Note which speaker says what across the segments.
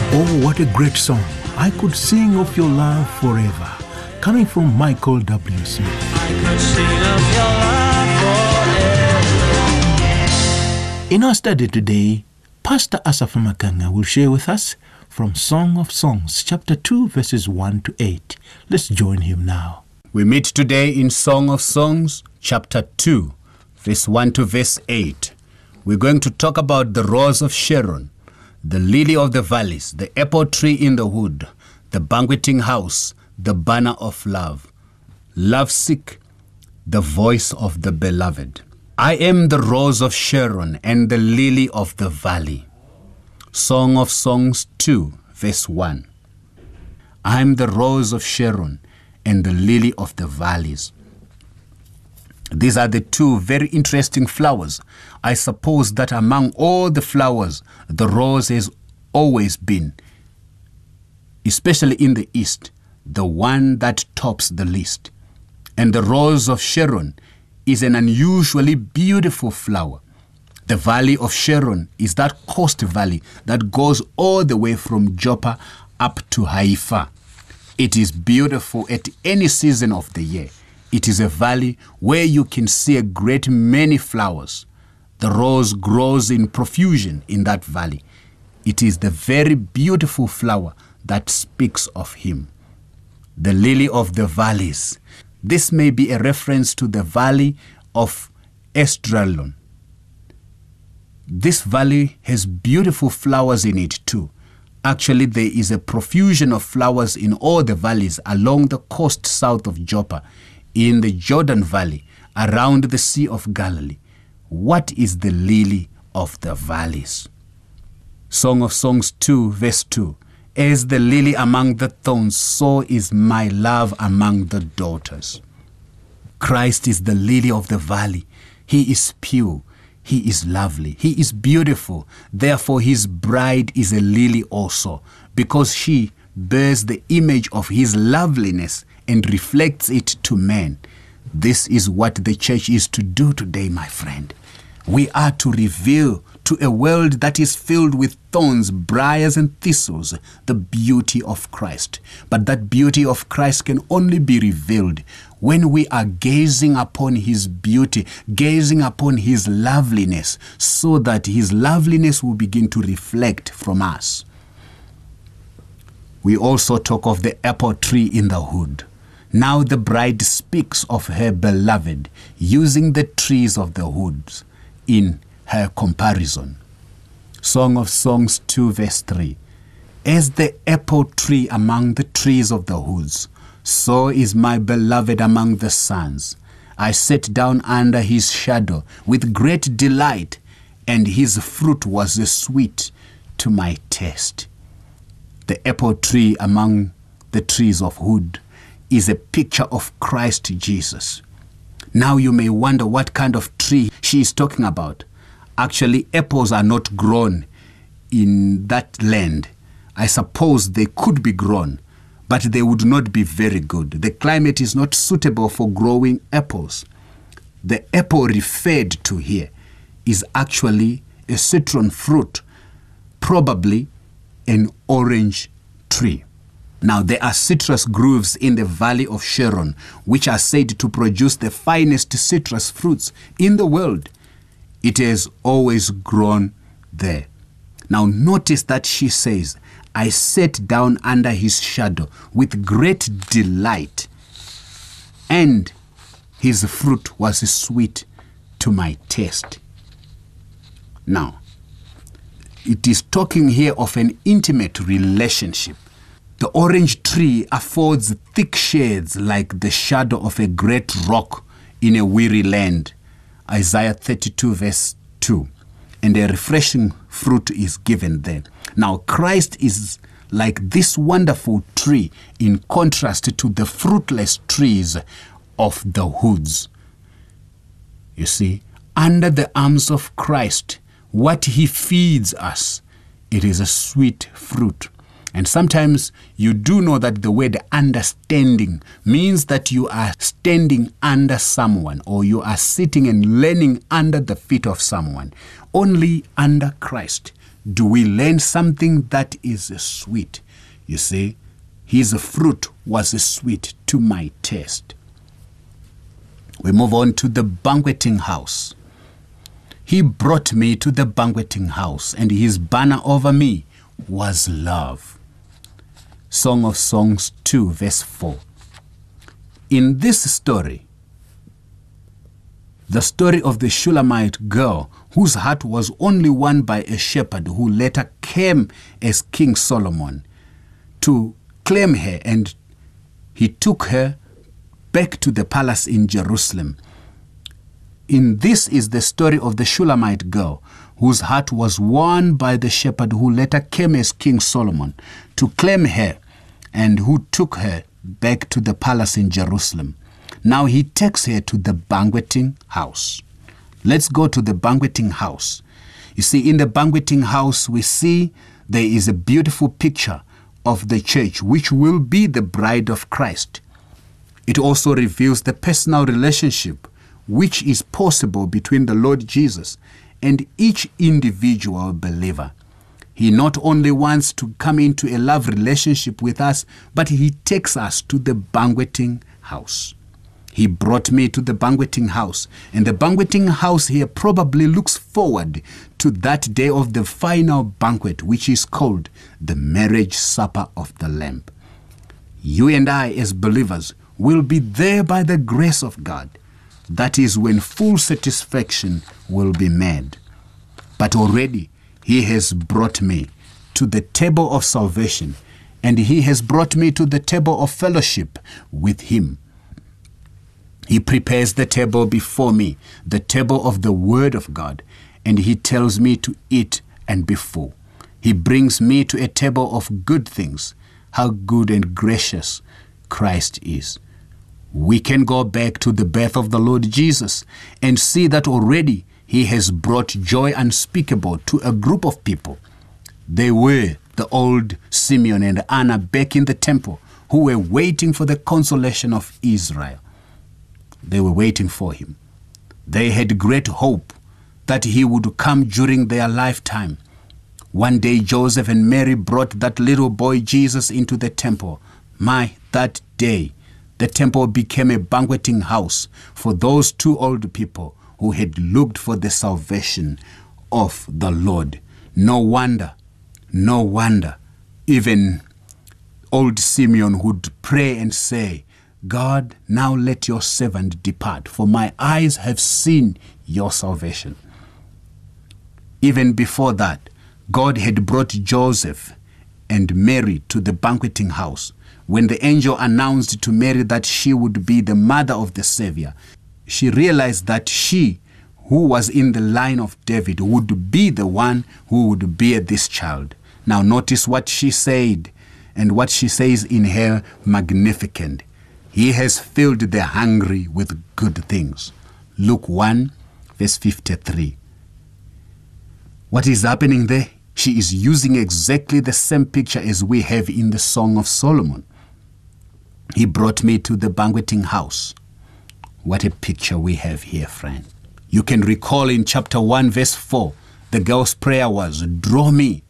Speaker 1: Oh, what a great song. I could sing of your love forever. Coming from Michael W. Smith.
Speaker 2: I could sing of your love forever.
Speaker 1: In our study today, Pastor Asaph Makanga will share with us from Song of Songs, chapter 2, verses 1 to 8. Let's join him now.
Speaker 3: We meet today in Song of Songs, chapter 2, verse 1 to verse 8. We're going to talk about the rose of Sharon, the lily of the valleys, the apple tree in the wood, the banqueting house, the banner of love, lovesick, the voice of the beloved. I am the rose of Sharon and the lily of the valley. Song of Songs 2, verse 1. I am the rose of Sharon and the lily of the valleys. These are the two very interesting flowers. I suppose that among all the flowers, the rose has always been, especially in the East, the one that tops the list. And the rose of Sharon is an unusually beautiful flower. The valley of Sharon is that coast valley that goes all the way from Joppa up to Haifa. It is beautiful at any season of the year. It is a valley where you can see a great many flowers. The rose grows in profusion in that valley. It is the very beautiful flower that speaks of him. The lily of the valleys. This may be a reference to the valley of Esdraelon. This valley has beautiful flowers in it too. Actually, there is a profusion of flowers in all the valleys along the coast south of Joppa, in the Jordan Valley, around the Sea of Galilee. What is the lily of the valleys? Song of Songs 2, verse 2. As the lily among the thorns, so is my love among the daughters. Christ is the lily of the valley. He is pure. He is lovely. He is beautiful. Therefore, his bride is a lily also, because she bears the image of his loveliness and reflects it to men. This is what the church is to do today, my friend. We are to reveal to a world that is filled with thorns, briars, and thistles the beauty of Christ. But that beauty of Christ can only be revealed when we are gazing upon his beauty, gazing upon his loveliness, so that his loveliness will begin to reflect from us. We also talk of the apple tree in the wood. Now the bride speaks of her beloved, using the trees of the woods in her comparison. Song of Songs 2, verse 3. As the apple tree among the trees of the woods, so is my beloved among the sons. I sat down under his shadow with great delight, and his fruit was sweet to my taste. The apple tree among the trees of wood is a picture of Christ Jesus. Now you may wonder what kind of tree she is talking about. Actually, apples are not grown in that land. I suppose they could be grown, but they would not be very good. The climate is not suitable for growing apples. The apple referred to here is actually a citron fruit, probably an orange tree. Now, there are citrus groves in the valley of Sharon, which are said to produce the finest citrus fruits in the world. It has always grown there. Now, notice that she says, I sat down under his shadow with great delight, and his fruit was sweet to my taste. Now, it is talking here of an intimate relationship. The orange tree affords thick shades like the shadow of a great rock in a weary land. Isaiah 32 verse 2. And a refreshing fruit is given there. Now Christ is like this wonderful tree in contrast to the fruitless trees of the woods. You see, under the arms of Christ, what he feeds us, it is a sweet fruit. And sometimes you do know that the word understanding means that you are standing under someone, or you are sitting and learning under the feet of someone. Only under Christ do we learn something that is sweet. You see, his fruit was sweet to my taste. We move on to the banqueting house. He brought me to the banqueting house, and his banner over me was love. Song of Songs 2, verse 4. In this story, the story of the Shulamite girl whose heart was only won by a shepherd who later came as King Solomon to claim her, and he took her back to the palace in Jerusalem. In this is the story of the Shulamite girl whose heart was won by the shepherd who later came as King Solomon to claim her, and who took her back to the palace in Jerusalem. Now he takes her to the banqueting house. Let's go to the banqueting house. You see, in the banqueting house, we see there is a beautiful picture of the church, which will be the bride of Christ. It also reveals the personal relationship which is possible between the Lord Jesus and each individual believer. He not only wants to come into a love relationship with us, but he takes us to the banqueting house. He brought me to the banqueting house, and the banqueting house here probably looks forward to that day of the final banquet, which is called the marriage supper of the Lamb. You and I, as believers, will be there by the grace of God. That is when full satisfaction will be made. But already he has brought me to the table of salvation, and he has brought me to the table of fellowship with him. He prepares the table before me, the table of the Word of God, and he tells me to eat and be full. He brings me to a table of good things. How good and gracious Christ is. We can go back to the birth of the Lord Jesus and see that already he has brought joy unspeakable to a group of people. They were the old Simeon and Anna back in the temple who were waiting for the consolation of Israel. They were waiting for him. They had great hope that he would come during their lifetime. One day Joseph and Mary brought that little boy Jesus into the temple. That day, the temple became a banqueting house for those two old people who had looked for the salvation of the Lord. No wonder, even old Simeon would pray and say, God, now let your servant depart, for my eyes have seen your salvation. Even before that, God had brought Joseph and Mary to the banqueting house. When the angel announced to Mary that she would be the mother of the Savior, she realized that she, who was in the line of David, would be the one who would bear this child. Now notice what she said and what she says in her Magnificat. He has filled the hungry with good things. Luke 1, verse 53. What is happening there? She is using exactly the same picture as we have in the Song of Solomon. He brought me to the banqueting house. What a picture we have here, friend. You can recall in chapter 1, verse 4, the girl's prayer was, draw me.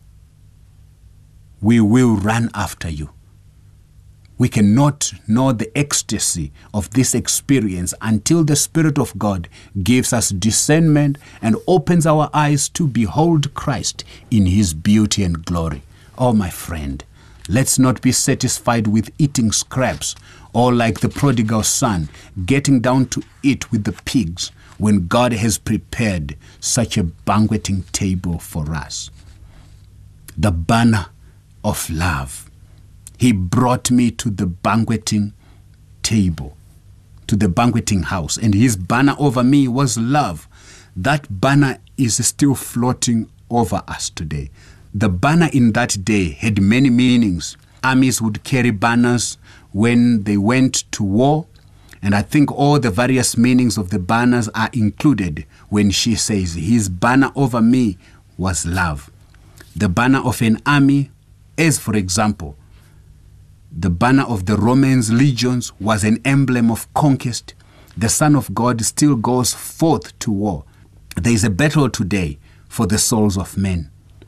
Speaker 3: We will run after you. We cannot know the ecstasy of this experience until the Spirit of God gives us discernment and opens our eyes to behold Christ in his beauty and glory. Oh, my friend, let's not be satisfied with eating scraps or like the prodigal son, getting down to eat with the pigs when God has prepared such a banqueting table for us. The banner of love. He brought me to the banqueting table, to the banqueting house, and his banner over me was love. That banner is still floating over us today. The banner in that day had many meanings. Armies would carry banners when they went to war, and I think all the various meanings of the banners are included when she says, his banner over me was love. The banner of an army, as for example, the banner of the Roman legions was an emblem of conquest. The Son of God still goes forth to war. There is a battle today for the souls of men.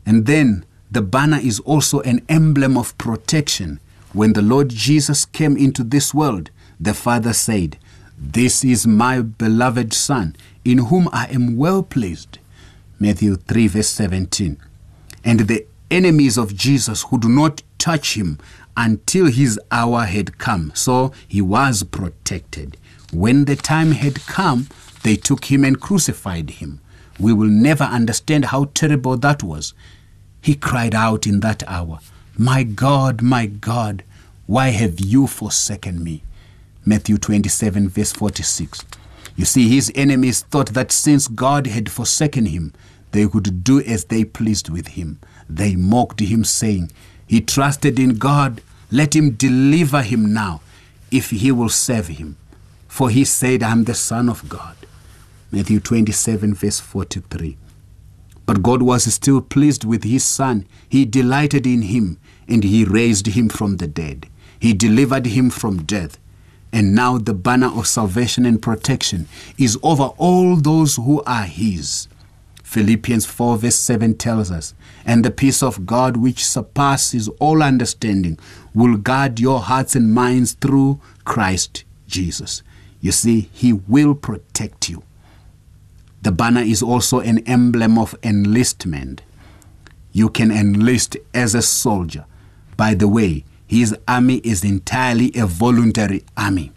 Speaker 3: And then the banner is also an emblem of protection. When the Lord Jesus came into this world, the Father said, "This is my beloved Son, in whom I am well pleased." Matthew 3 verse 17. And the enemies of Jesus would not touch him until his hour had come. So he was protected. When the time had come, they took him and crucified him. We will never understand how terrible that was. He cried out in that hour, my God, why have you forsaken me?" Matthew 27 verse 46. You see, his enemies thought that since God had forsaken him, they could do as they pleased with him. They mocked him, saying, "He trusted in God. Let him deliver him now, if he will save him. For he said, I am the Son of God." Matthew 27 verse 43. But God was still pleased with his Son. He delighted in him, and he raised him from the dead. He delivered him from death. And now the banner of salvation and protection is over all those who are his. Philippians 4 verse 7 tells us, "And the peace of God, which surpasses all understanding, will guard your hearts and minds through Christ Jesus." You see, he will protect you. The banner is also an emblem of enlistment. You can enlist as a soldier. By the way, his army is entirely a voluntary army.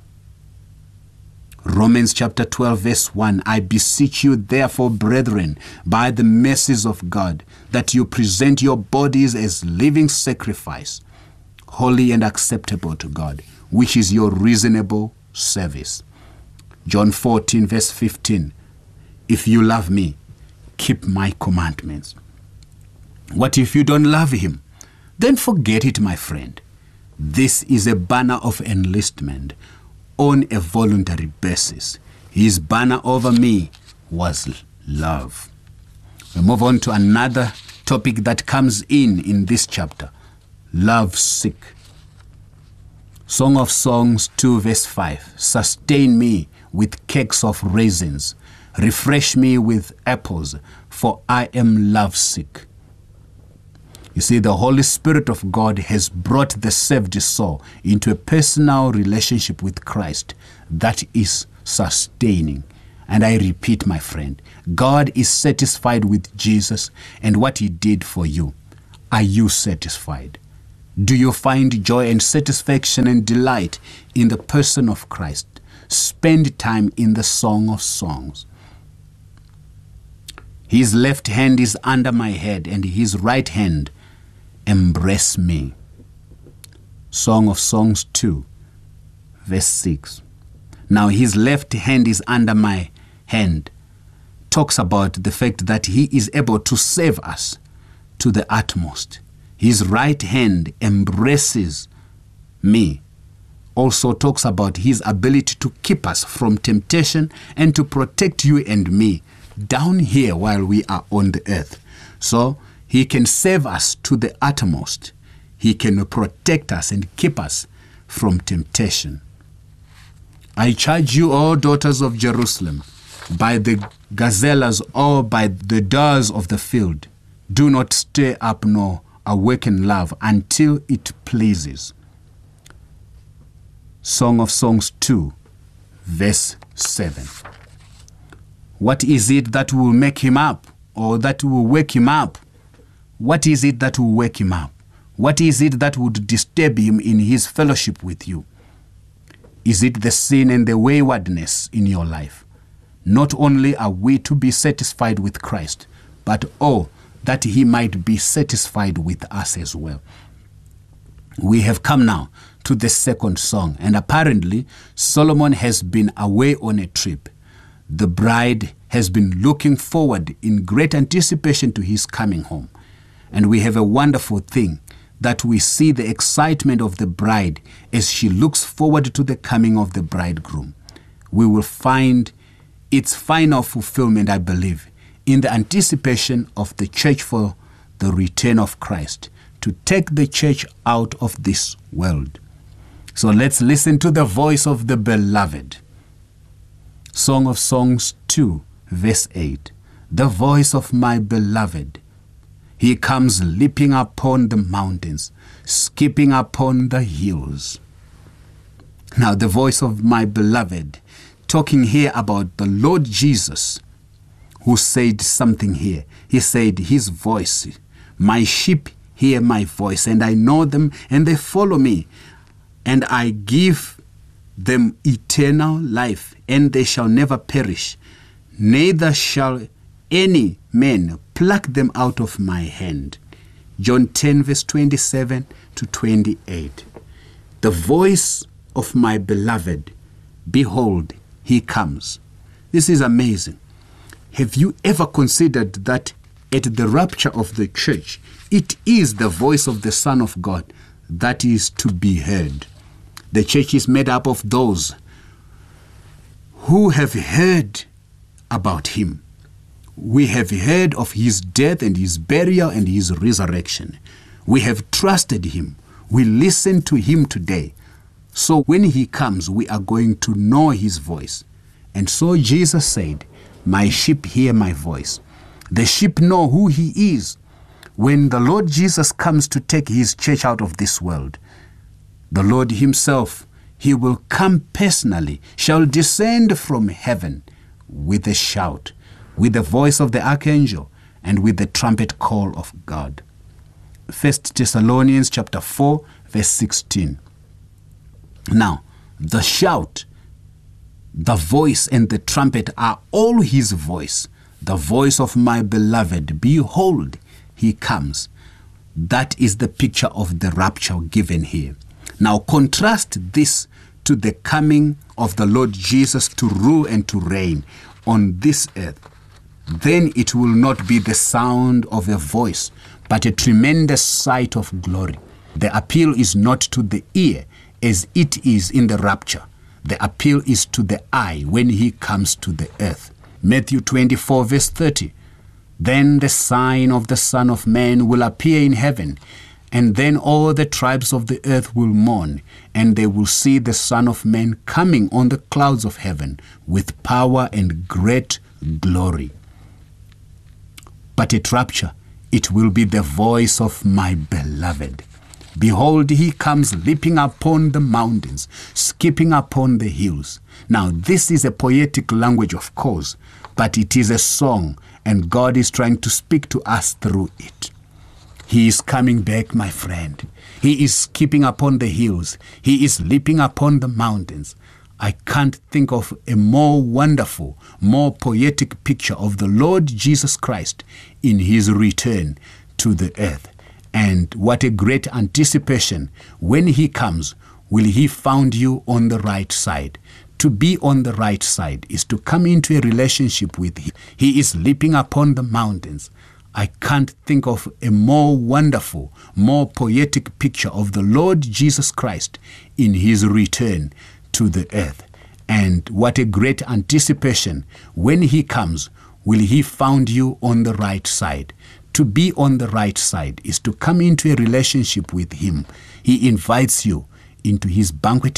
Speaker 3: Romans chapter 12 verse 1, "I beseech you therefore, brethren, by the mercies of God, that you present your bodies as living sacrifice, holy and acceptable to God, which is your reasonable service." John 14 verse 15, "If you love me, keep my commandments." What if you don't love him? Then forget it, my friend. This is a banner of enlistment on a voluntary basis. His banner over me was love. We move on to another topic that comes in this chapter. Love sick. Song of Songs 2 verse 5. "Sustain me with cakes of raisins. Refresh me with apples, for I am lovesick." You see, the Holy Spirit of God has brought the saved soul into a personal relationship with Christ that is sustaining. And I repeat, my friend, God is satisfied with Jesus and what he did for you. Are you satisfied? Do you find joy and satisfaction and delight in the person of Christ? Spend time in the Song of Songs. "His left hand is under my head, and his right hand embrace me." Song of Songs 2, verse 6. Now his left hand is under my hand talks about the fact that he is able to save us to the utmost. His right hand embraces me. Also talks about his ability to keep us from temptation and to protect you and me down here while we are on the earth. So he can save us to the utmost. He can protect us and keep us from temptation. "I charge you, O daughters of Jerusalem, by the gazelles or by the doors of the field, do not stir up nor awaken love until it pleases." Song of Songs 2, verse 7. What is it that will make him up, or that will wake him up? What is it that will wake him up? What is it that would disturb him in his fellowship with you? Is it the sin and the waywardness in your life? Not only are we to be satisfied with Christ, but that he might be satisfied with us as well. We have come now to the second song, and apparently Solomon has been away on a trip. The bride has been looking forward in great anticipation to his coming home. And we have a wonderful thing that we see the excitement of the bride as she looks forward to the coming of the bridegroom. We will find its final fulfillment, I believe, in the anticipation of the church for the return of Christ, to take the church out of this world. So let's listen to the voice of the beloved. Song of Songs 2, verse 8. The voice of my beloved. He comes leaping upon the mountains, skipping upon the hills. Now the voice of my beloved, talking here about the Lord Jesus, who said something here. He said his voice, my sheep hear my voice, and I know them, and they follow me, and I give them eternal life, and they shall never perish, neither shall any man pluck them out of my hand. John 10 verse 27 to 28. The voice of my beloved, behold, he comes. This is amazing. Have you ever considered that at the rapture of the church, it is the voice of the Son of God that is to be heard? The church is made up of those who have heard about him. We have heard of his death and his burial and his resurrection. We have trusted him. We listen to him today. So when he comes, we are going to know his voice. And so Jesus said, my sheep hear my voice. The sheep know who he is. When the Lord Jesus comes to take his church out of this world, the Lord himself, he will come personally, shall descend from heaven with a shout, with the voice of the archangel, and with the trumpet call of God. 1 Thessalonians chapter 4, verse 16. Now, the shout, the voice, and the trumpet are all his voice. The voice of my beloved, behold, he comes. That is the picture of the rapture given here. Now contrast this to the coming of the Lord Jesus to rule and to reign on this earth. Then it will not be the sound of a voice, but a tremendous sight of glory. The appeal is not to the ear as it is in the rapture. The appeal is to the eye when he comes to the earth. Matthew 24 verse 30. Then the sign of the Son of Man will appear in heaven, and then all the tribes of the earth will mourn, and they will see the Son of Man coming on the clouds of heaven with power and great glory. But at rapture, it will be the voice of my beloved. Behold, he comes leaping upon the mountains, skipping upon the hills. Now, this is a poetic language, of course, but it is a song, and God is trying to speak to us through it. He is coming back, my friend. He is skipping upon the hills. He is leaping upon the mountains. I can't think of a more wonderful, more poetic picture of the Lord Jesus Christ in his return to the earth. And what a great anticipation. When he comes, will he find you on the right side? To be on the right side is to come into a relationship with him. He is leaping upon the mountains. I can't think of a more wonderful, more poetic picture of the Lord Jesus Christ in his return to the earth. And what a great anticipation. When he comes, will he find you on the right side? To be on the right side is to come into a relationship with him. He invites you into his banquet